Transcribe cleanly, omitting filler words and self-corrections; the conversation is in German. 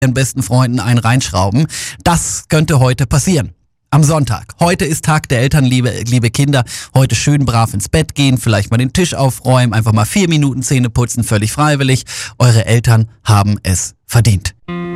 ihren besten Freunden einen reinschrauben. Das könnte heute passieren. Am Sonntag. Heute ist Tag der Elternliebe, liebe Kinder. Heute schön brav ins Bett gehen, vielleicht mal den Tisch aufräumen, einfach mal 4 Minuten Zähne putzen, völlig freiwillig. Eure Eltern haben es verdient.